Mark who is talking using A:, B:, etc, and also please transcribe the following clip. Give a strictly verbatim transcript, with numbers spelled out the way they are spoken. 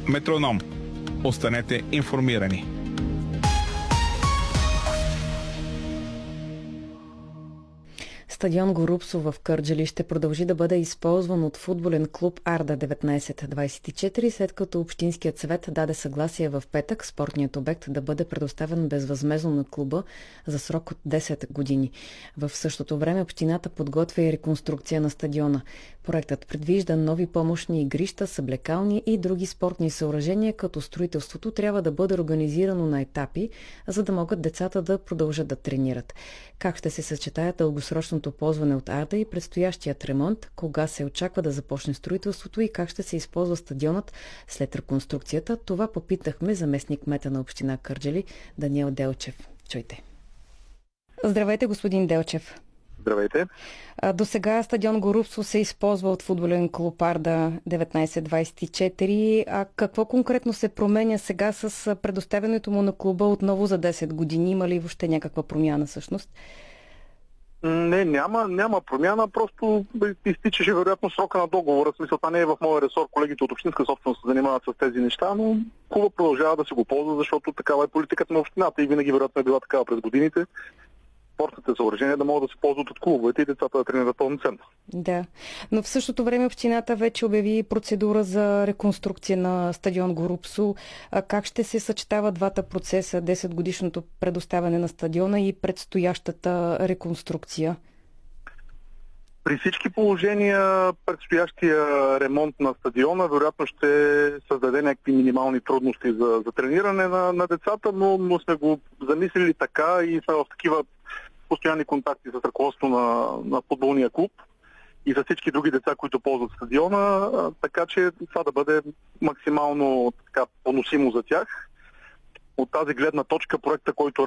A: Метроном. Останете информирани.
B: Стадион Горубсо в Кърджали ще продължи да бъде използван от футболен клуб Арда деветнайсет двайсет и четири, след като Общинският съвет даде съгласие в петък спортният обект да бъде предоставен безвъзмездно на клуба за срок от десет години. В същото време общината подготвя и реконструкция на стадиона. Проектът предвижда нови помощни игрища, съблекални и други спортни съоръжения, като строителството трябва да бъде организирано на етапи, за да могат децата да продължат да тренират. Как ще се съчетаят дългосрочното ползване от Арда и предстоящият ремонт, кога се очаква да започне строителството и как ще се използва стадионът след реконструкцията, това попитахме заместник-кмета на община Кърджали Даниел Делчев. Чуйте. Здравейте, господин Делчев.
C: Здравейте.
B: До сега стадион Горубсо се използва от футболен клуб Арда деветнайсет двайсет и четири. А какво конкретно се променя сега с предоставянето му на клуба отново за десет години? Има ли въобще някаква промяна всъщност?
C: Не, няма, няма промяна, просто изтичаше вероятно срока на договора. В смисъл, това не е в моя ресор, колегите от общинска собственост се занимават с тези неща, но клуба продължава да се го ползва, защото такава е политиката на общината и винаги вероятно е била такава през годините. Спортните съоръжения да могат да се ползват от клубовете и децата да тренират пълноценно.
B: Да, но в същото време общината вече обяви процедура за реконструкция на стадион Горубсо. Как ще се съчетава двата процеса, десет годишното предоставяне на стадиона и предстоящата реконструкция?
C: При всички положения предстоящия ремонт на стадиона вероятно ще създаде някакви минимални трудности за, за трениране на, на децата, но, но сме го замислили така и сме в такива постоянни контакти с ръководството на, на футболния клуб и за всички други деца, които ползват стадиона, така че това да бъде максимално така поносимо за тях. От тази гледна точка проекта, който